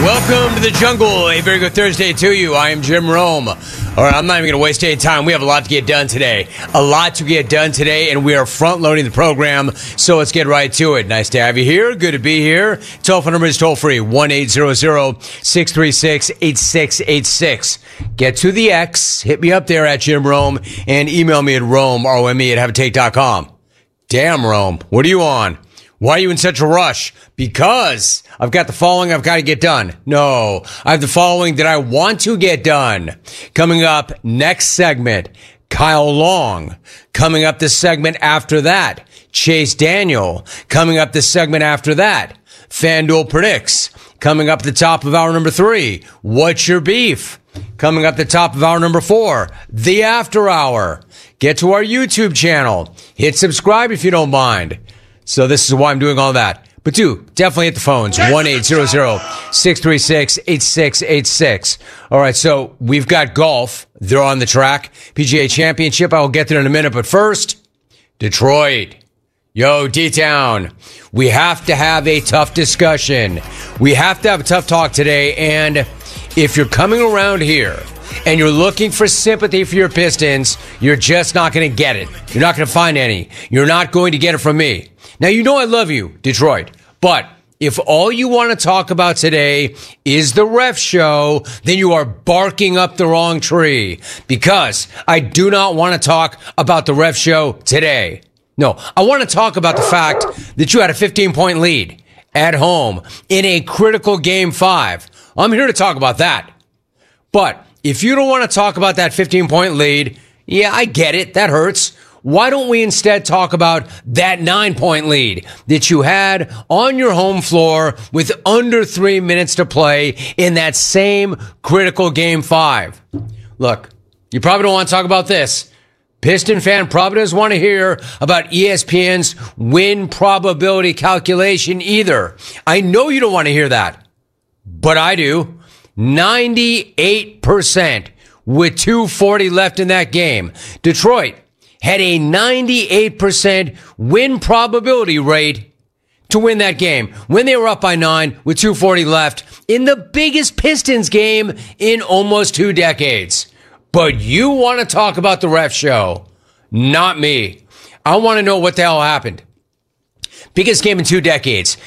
Welcome to the jungle. A very good Thursday to you. I am Jim Rome. All right, I'm not even going to waste any time. We have a lot to get done today. And we are front-loading the program, so let's get right to it. Nice to have you here. Good to be here. Telephone number is toll-free, 1-800-636-8686. Get to the X. Hit me up there at Jim Rome, and email me at Rome, R-O-M-E, at haveatake.com. Damn, Rome. What are you on? Why are you in such a rush? Because I've got the following I've got to get done. No, I have the following that I want to get done. Coming up next segment, Kyle Long. Coming up this segment after that, Chase Daniel. Coming up this segment after that, FanDuel Predicts. Coming up the top of hour number 3, What's Your Beef? Coming up the top of hour number 4, The After Hour. Get to our YouTube channel. Hit subscribe if you don't mind. So this is why I'm doing all that. But do definitely hit the phones, 1-800-636-8686. All right, so we've got golf. They're on the track. PGA Championship, I will get there in a minute. But first, Detroit. Yo, D-Town. We have to have a tough discussion. We have to have a tough talk today. And if you're coming around here and you're looking for sympathy for your Pistons, you're just not going to get it. You're not going to find any. You're not going to get it from me. Now, you know I love you, Detroit, but if all you want to talk about today is the ref show, then you are barking up the wrong tree, because I do not want to talk about the ref show today. No, I want to talk about the fact that you had a 15-point lead at home in a critical Game 5. I'm here to talk about that. But if you don't want to talk about that 15-point lead, yeah, I get it. That hurts. Why don't we instead talk about that 9-point lead that you had on your home floor with under 3 minutes to play in that same critical Game 5? Look, you probably don't want to talk about this. Piston fan probably doesn't want to hear about ESPN's win probability calculation either. I know you don't want to hear that, but I do. 98% with 2:40 left in that game. Detroit had a 98% win probability rate to win that game when they were up by 9 with 2:40 left in the biggest Pistons game in almost 2 decades. But you want to talk about the ref show, not me. I want to know what the hell happened. Biggest game in 2 decades,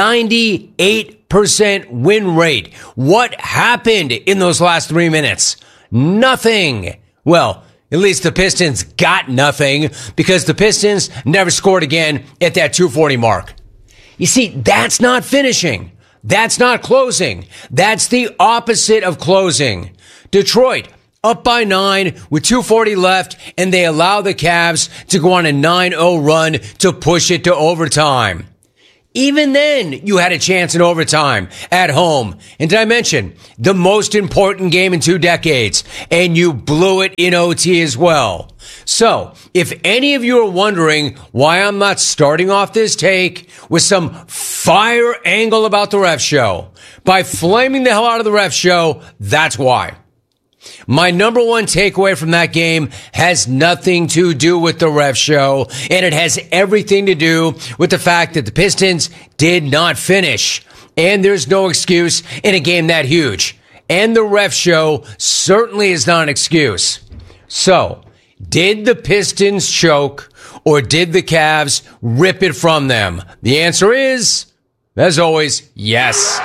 98% win rate. What happened in those last 3 minutes? Nothing. Well, at least the Pistons got nothing, because the Pistons never scored again at that 2:40 mark. You see, that's not finishing. That's not closing. That's the opposite of closing. Detroit up by 9 with 2:40 left, and they allow the Cavs to go on a 9-0 run to push it to overtime. Even then, you had a chance in overtime at home. And did I mention the most important game in 2 decades? And you blew it in OT as well. So, if any of you are wondering why I'm not starting off this take with some fire angle about the ref show, by flaming the hell out of the ref show, that's why. My number one takeaway from that game has nothing to do with the ref show, and it has everything to do with the fact that the Pistons did not finish. And there's no excuse in a game that huge. And the ref show certainly is not an excuse. So, did the Pistons choke, or did the Cavs rip it from them? The answer is, as always, yes.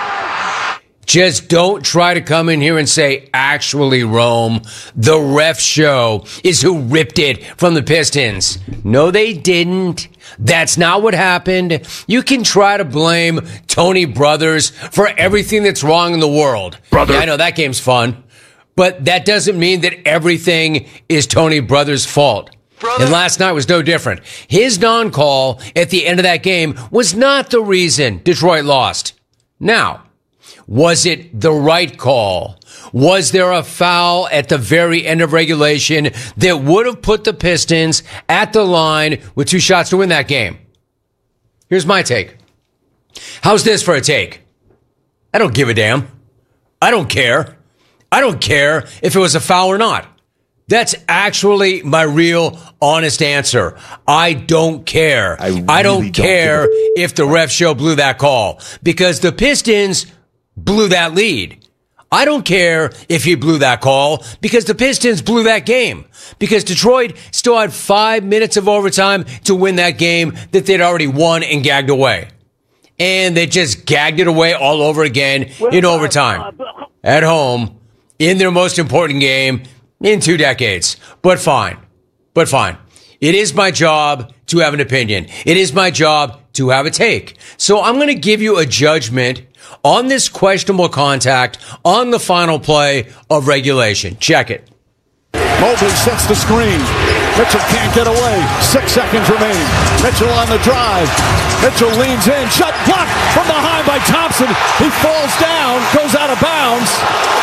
Just don't try to come in here and say, actually, Rome, the ref show is who ripped it from the Pistons. No, they didn't. That's not what happened. You can try to blame Tony Brothers for everything that's wrong in the world. Brother. Yeah, I know that game's fun, but that doesn't mean that everything is Tony Brothers' fault. Brother. And last night was no different. His non-call at the end of that game was not the reason Detroit lost. Now, was it the right call? Was there a foul at the very end of regulation that would have put the Pistons at the line with 2 shots to win that game? Here's my take. How's this for a take? I don't give a damn. I don't care. I don't care if it was a foul or not. That's actually my real, honest answer. I don't care. I don't care if the ref show blew that call, because the Pistons blew that lead. I don't care if he blew that call because the Pistons blew that game because Detroit still had 5 minutes of overtime to win that game that they'd already won and gagged away. And they just gagged it away all over again in overtime at home in their most important game in 2 decades. But fine. It is my job to have an opinion. It is my job to have a take. So I'm going to give you a judgment on this questionable contact on the final play of regulation. Check it. Mobley sets the screen. Mitchell can't get away. 6 seconds remaining. Mitchell on the drive. Mitchell leans in. Shot blocked from behind by Thompson. He falls down, goes out of bounds.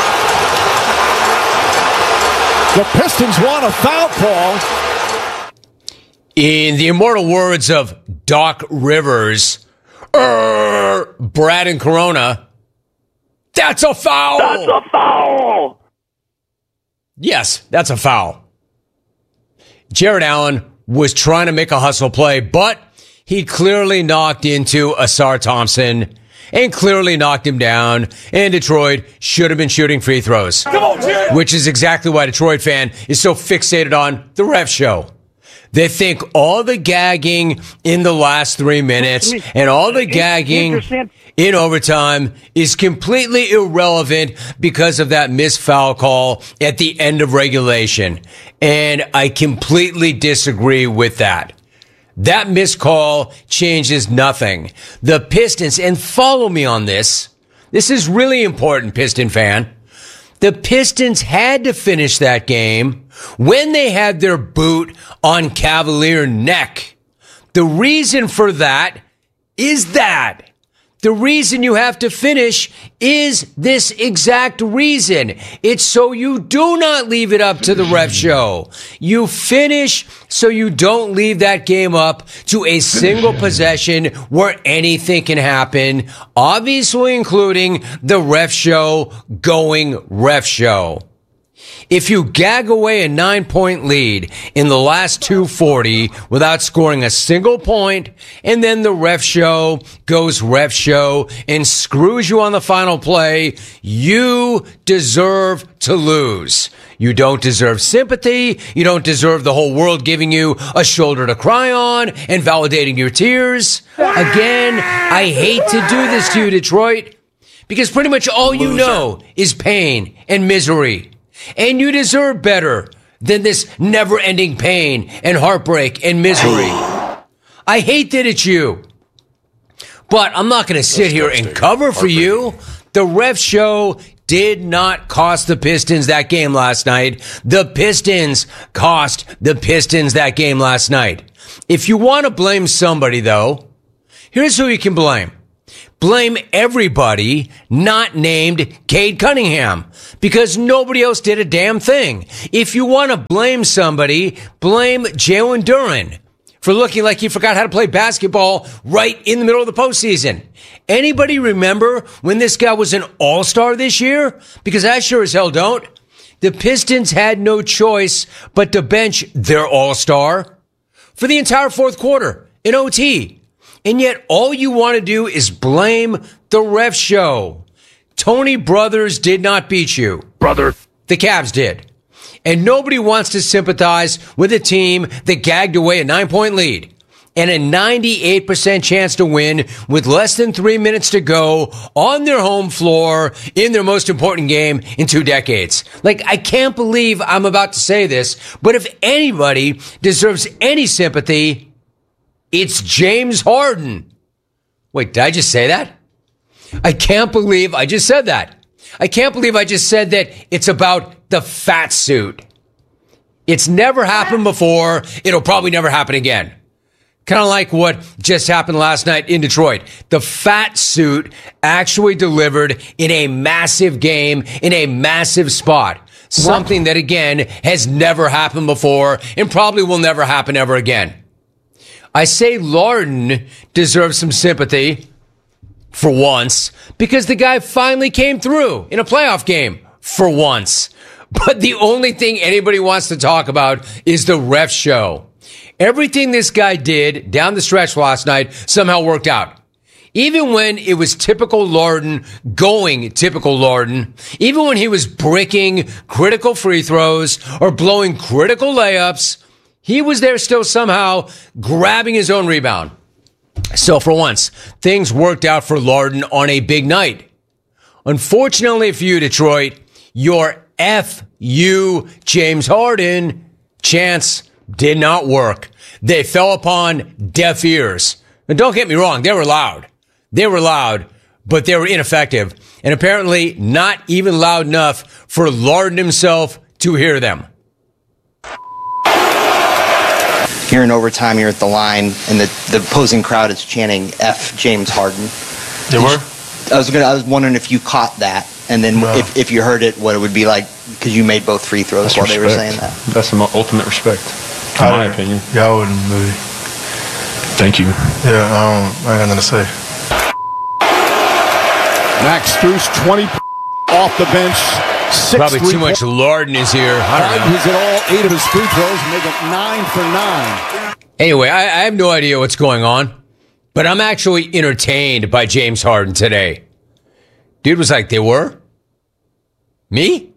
The Pistons want a foul call. In the immortal words of Doc Rivers, Brad and Corona, that's a foul! That's a foul! Yes, that's a foul. Jared Allen was trying to make a hustle play, but he clearly knocked into Asar Thompson and clearly knocked him down, and Detroit should have been shooting free throws. Come on, Jared! Which is exactly why Detroit fan is so fixated on the ref show. They think all the gagging in the last 3 minutes and all the gagging in overtime is completely irrelevant because of that missed foul call at the end of regulation. And I completely disagree with that. That missed call changes nothing. The Pistons, and follow me on this. This is really important, Piston fan. The Pistons had to finish that game when they had their boot on Cavalier neck. The reason for that is that. The reason you have to finish is this exact reason. It's so you do not leave it up to the ref show. You finish so you don't leave that game up to a single possession where anything can happen, obviously including the ref show going ref show. If you gag away a 9-point lead in the last 240 without scoring a single point, and then the ref show goes ref show and screws you on the final play, you deserve to lose. You don't deserve sympathy. You don't deserve the whole world giving you a shoulder to cry on and validating your tears. Again, I hate to do this to you, Detroit, because pretty much all you know is pain and misery. And you deserve better than this never-ending pain and heartbreak and misery. I hate that it's you. But I'm not going to sit here and cover for you. The ref show did not cost the Pistons that game last night. The Pistons cost the Pistons that game last night. If you want to blame somebody, though, here's who you can blame. Blame everybody not named Cade Cunningham because nobody else did a damn thing. If you want to blame somebody, blame Jalen Duren for looking like he forgot how to play basketball right in the middle of the postseason. Anybody remember when this guy was an all-star this year? Because I sure as hell don't. The Pistons had no choice but to bench their all-star for the entire fourth quarter in OT. And yet all you want to do is blame the ref show. Tony Brothers did not beat you. Brother. The Cavs did. And nobody wants to sympathize with a team that gagged away a 9-point lead and a 98% chance to win with less than 3 minutes to go on their home floor in their most important game in 2 decades. Like, I can't believe I'm about to say this, but if anybody deserves any sympathy, it's James Harden. Wait, did I just say that? I can't believe I just said that. I can't believe I just said that it's about the fat suit. It's never happened before. It'll probably never happen again. Kind of like what just happened last night in Detroit. The fat suit actually delivered in a massive game, in a massive spot. Something that, again, has never happened before and probably will never happen ever again. I say Larden deserves some sympathy for once because the guy finally came through in a playoff game for once. But the only thing anybody wants to talk about is the ref show. Everything this guy did down the stretch last night somehow worked out. Even when it was typical Larden going typical Larden, even when he was bricking critical free throws or blowing critical layups, he was there still somehow grabbing his own rebound. So for once, things worked out for Larden on a big night. Unfortunately for you, Detroit, your F.U. James Harden chance did not work. They fell upon deaf ears. And don't get me wrong, they were loud. They were loud, but they were ineffective. And apparently not even loud enough for Larden himself to hear them. Here in overtime, you're at the line, and the opposing crowd is chanting F James Harden. They were? I was wondering if you caught that, and then if you heard it, what it would be like, because you made both free throws while they were saying that. That's the ultimate respect, in my opinion. Yeah, I wouldn't really. Thank you. Yeah, I ain't got nothing to say. Max Strus, 20 off the bench. Probably too much Larden is here. I don't know. He's at all 8 of his free throws, make it 9 for 9. Anyway, I have no idea what's going on, but I'm actually entertained by James Harden today. Dude was like, they were? Me?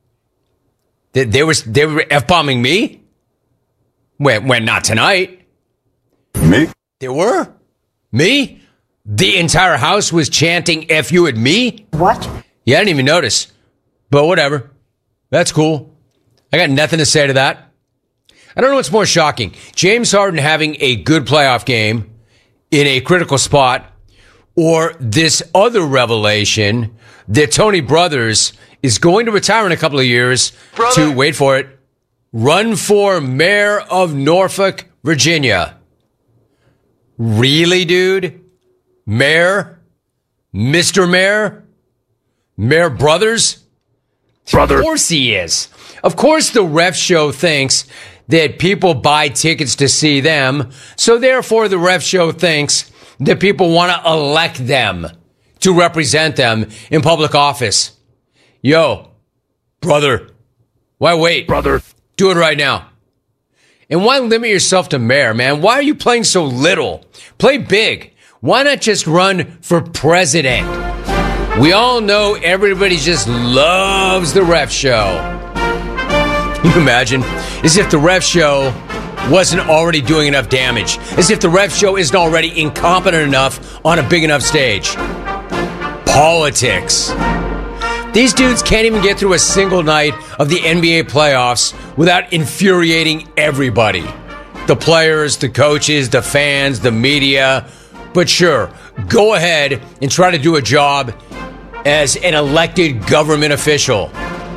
They were F-bombing me? When not tonight. Me? They were? Me? The entire house was chanting F you at me? What? Yeah, I didn't even notice. But whatever. That's cool. I got nothing to say to that. I don't know what's more shocking. James Harden having a good playoff game in a critical spot, or this other revelation that Tony Brothers is going to retire in a couple of years to, wait for it, run for mayor of Norfolk, Virginia. Really, dude? Mayor? Mr. Mayor? Mayor Brothers? Brother. Of course he is. Of course the ref show thinks that people buy tickets to see them, so therefore the ref show thinks that people want to elect them to represent them in public office. Yo, brother, why wait? Brother. Do it right now. And why limit yourself to mayor, man? Why are you playing so little? Play big. Why not just run for president? We all know everybody just loves the ref show. Can you imagine? As if the ref show wasn't already doing enough damage. As if the ref show isn't already incompetent enough on a big enough stage. Politics. These dudes can't even get through a single night of the NBA playoffs without infuriating everybody. The players, the coaches, the fans, the media. But sure, go ahead and try to do a job as an elected government official.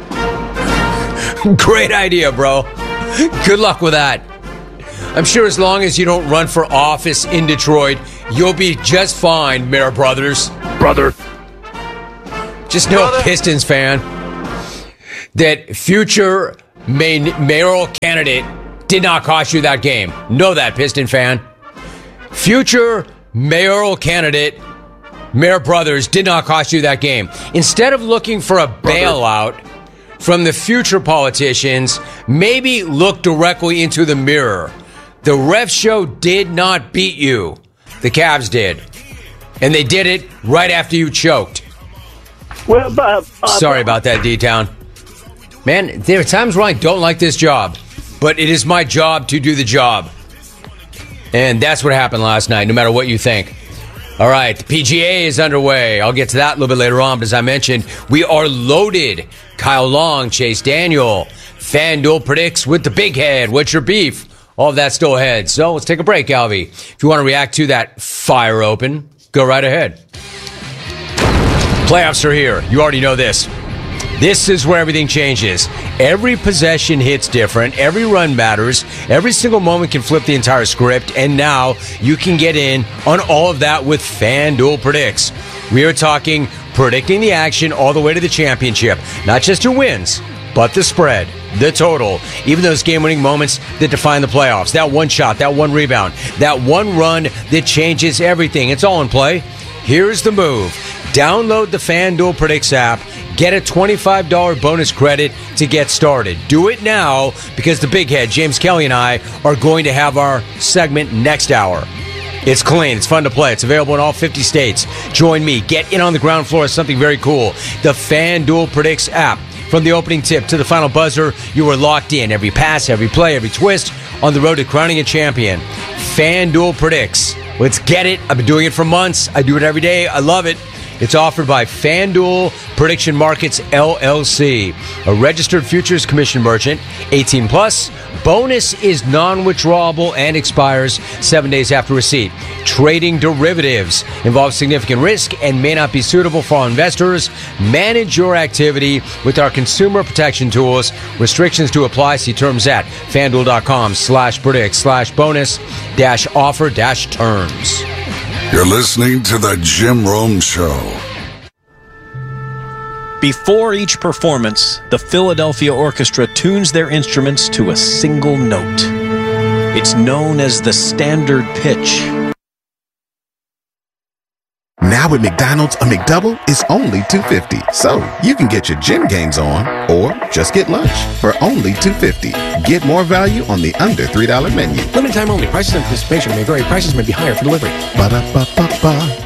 Great idea, bro. Good luck with that. I'm sure as long as you don't run for office in Detroit, you'll be just fine, Mayor Brothers. Brother. Just know, Pistons fan, that future mayoral candidate did not cost you that game. Know that, Piston fan. Future mayoral candidate Mayor Brothers did not cost you that game. Instead of looking for a bailout from the future politicians, maybe look directly into the mirror. The ref show did not beat you. The Cavs did. And they did it right after you choked. Well, sorry about that, D-Town. Man, there are times where I don't like this job, but it is my job to do the job. And that's what happened last night, no matter what you think. All right, the PGA is underway. I'll get to that a little bit later on, but as I mentioned, we are loaded. Kyle Long, Chase Daniel, FanDuel predicts with the big head. What's your beef? All of that still ahead. So let's take a break, Alvy. If you want to react to that fire open, go right ahead. Playoffs are here. You already know this. This is where everything changes. Every possession hits different. Every run matters. Every single moment can flip the entire script. And now you can get in on all of that with FanDuel Predicts. We are talking predicting the action all the way to the championship. Not just who wins, but the spread, the total, even those game-winning moments that define the playoffs. That one shot, that one rebound, that one run that changes everything. It's all in play. Here's the move. Download the FanDuel Predicts app. Get a $25 bonus credit to get started. Do it now because the big head, James Kelly, and I are going to have our segment next hour. It's clean. It's fun to play. It's available in all 50 states. Join me. Get in on the ground floor of something very cool. The FanDuel Predicts app. From the opening tip to the final buzzer, you are locked in. Every pass, every play, every twist on the road to crowning a champion. FanDuel Predicts. Let's get it. I've been doing it for months. I do it every day. I love it. It's offered by FanDuel Prediction Markets, LLC, a registered futures commission merchant, 18 plus. Bonus is non-withdrawable and expires 7 days after receipt. Trading derivatives involves significant risk and may not be suitable for all investors. Manage your activity with our consumer protection tools. Restrictions to apply. See terms at FanDuel.com/predict/bonus-offer-terms. You're listening to The Jim Rome Show. Before each performance, the Philadelphia Orchestra tunes their instruments to a single note. It's known as the standard pitch. Now at McDonald's, a McDouble is only $2.50. So you can get your gym gains on or just get lunch for only $2.50. Get more value on the under $3 menu. Limited time only. Prices and participation may vary. Prices may be higher for delivery. Ba-da-ba-ba-ba.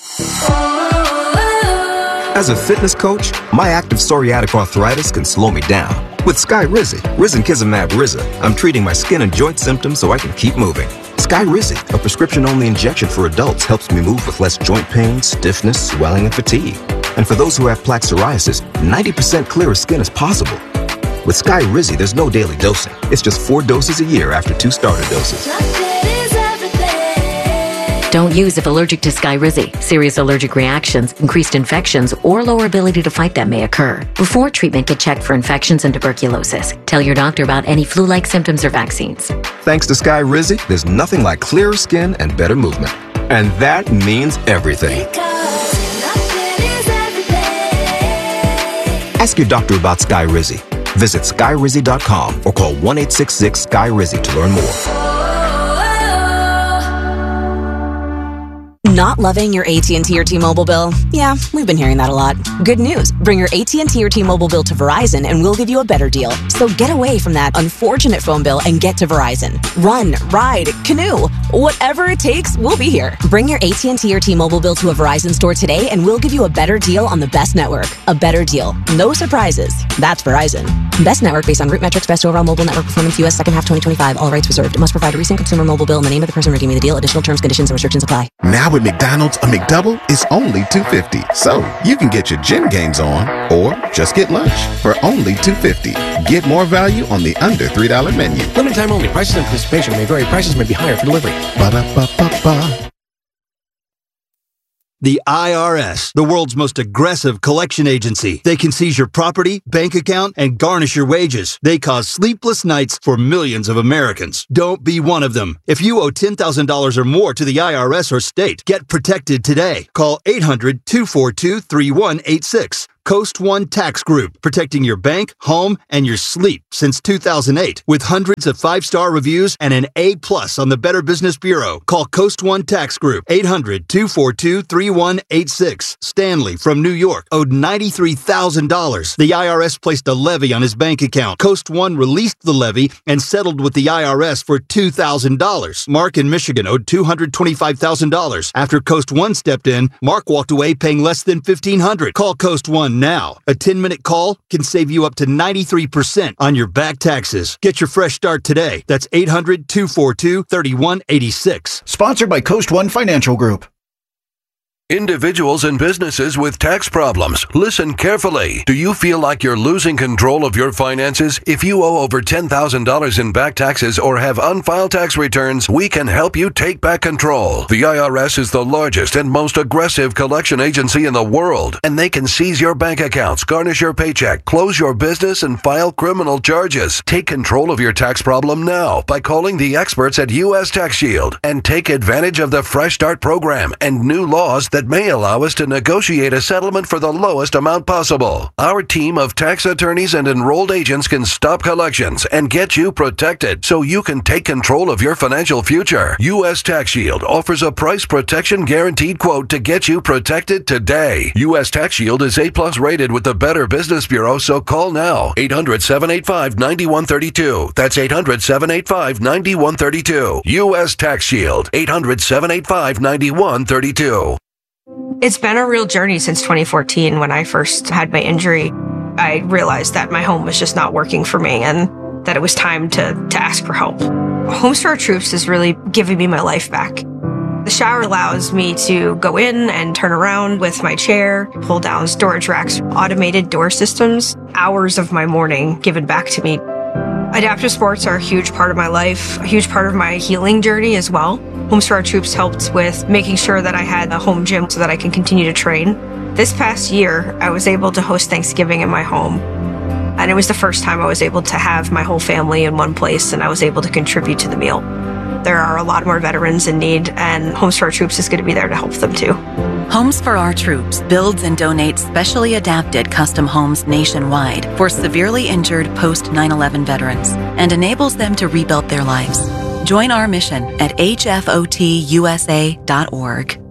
As a fitness coach, my active psoriatic arthritis can slow me down. With Skyrizi, Risankizumab Riza, I'm treating my skin and joint symptoms so I can keep moving. Skyrizi, a prescription-only injection for adults, helps me move with less joint pain, stiffness, swelling, and fatigue. And for those who have plaque psoriasis, 90% clearer skin is possible. With Skyrizi, there's no daily dosing. It's just 4 doses a year after 2 starter doses. Don't use if allergic to Skyrizi. Serious allergic reactions, increased infections, or lower ability to fight them may occur. Before treatment, get checked for infections and tuberculosis. Tell your doctor about any flu-like symptoms or vaccines. Thanks to Skyrizi, there's nothing like clearer skin and better movement. And that means everything. Ask your doctor about Skyrizi. Visit Skyrizi.com or call 1-866-SKY-RIZI to learn more. Not loving your AT&T or T-Mobile bill? Yeah, we've been hearing that a lot. Good news. Bring your AT&T or T-Mobile bill to Verizon and we'll give you a better deal. So get away from that unfortunate phone bill and get to Verizon. Run, ride, canoe. Whatever it takes, we'll be here. Bring your AT&T or T-Mobile bill to a Verizon store today and we'll give you a better deal on the best network. A better deal. No surprises. That's Verizon. Best network based on root metrics, best overall mobile network performance, U.S. second half 2025. All rights reserved. It must provide a recent consumer mobile bill and the name of the person redeeming the deal. Additional terms, conditions, and restrictions apply. Now at McDonald's, a McDouble is only $2.50. So you can get your gym gains on or just get lunch for only $2.50. Get more value on the under $3 menu. Limited time only. Prices and participation may vary. Prices may be higher for delivery. Ba-da-ba-ba-ba. The IRS, the world's most aggressive collection agency. They can seize your property, bank account, and garnish your wages. They cause sleepless nights for millions of Americans. Don't be one of them. If you owe $10,000 or more to the IRS or state, get protected today. Call 800-242-3186. Coast One Tax Group, protecting your bank, home, and your sleep since 2008. With hundreds of 5-star reviews and an A+ on the Better Business Bureau. Call Coast One Tax Group, 800-242-3186. Stanley from New York owed $93,000. The IRS placed a levy on his bank account. Coast One released the levy and settled with the IRS for $2,000. Mark in Michigan owed $225,000. After Coast One stepped in, Mark walked away paying less than $1,500. Call Coast One now. A 10-minute call can save you up to 93% on your back taxes. Get your fresh start today. That's 800-242-3186. Sponsored by Coast One Financial Group. Individuals and businesses with tax problems, listen carefully. Do you feel like you're losing control of your finances? If you owe over $10,000 in back taxes or have unfiled tax returns, we can help you take back control. The IRS is the largest and most aggressive collection agency in the world, and they can seize your bank accounts, garnish your paycheck, close your business, and file criminal charges. Take control of your tax problem now by calling the experts at U.S. Tax Shield and take advantage of the Fresh Start program and new laws that may allow us to negotiate a settlement for the lowest amount possible. Our team of tax attorneys and enrolled agents can stop collections and get you protected so you can take control of your financial future. U.S. Tax Shield offers a price protection guaranteed quote to get you protected today. U.S. Tax Shield is A+ rated with the Better Business Bureau, so call now. 800-785-9132. That's 800-785-9132. U.S. Tax Shield. 800-785-9132. It's been a real journey since 2014 when I first had my injury. I realized that my home was just not working for me and that it was time to ask for help. Homes for Our Troops is really giving me my life back. The shower allows me to go in and turn around with my chair, pull down storage racks, automated door systems, hours of my morning given back to me. Adaptive sports are a huge part of my life, a huge part of my healing journey as well. Homes for Our Troops helped with making sure that I had a home gym so that I can continue to train. This past year, I was able to host Thanksgiving in my home. And it was the first time I was able to have my whole family in one place and I was able to contribute to the meal. There are a lot more veterans in need, and Homes for Our Troops is going to be there to help them too. Homes for Our Troops builds and donates specially adapted custom homes nationwide for severely injured post 9/11 veterans and enables them to rebuild their lives. Join our mission at hfotusa.org.